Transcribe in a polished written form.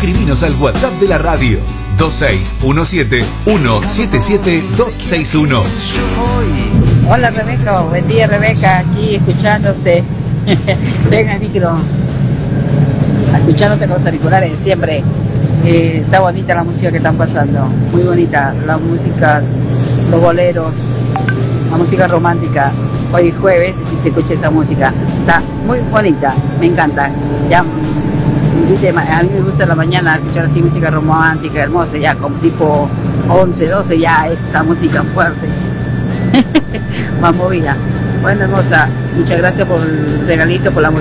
Escribinos al WhatsApp de la radio 2617-177-261. Hola Rebeca, buen día Rebeca, aquí escuchándote. Venga el micro. Escuchándote con los auriculares siempre. Está bonita la música que están pasando, muy bonita, las músicas, los boleros, la música romántica. Hoy es jueves y se escucha esa música, está muy bonita, me encanta. Ya, a mí me gusta en la mañana escuchar así música romántica, hermosa, ya como tipo 11, 12, ya esa música fuerte, más movida. Bueno, hermosa, muchas gracias por el regalito, por la música.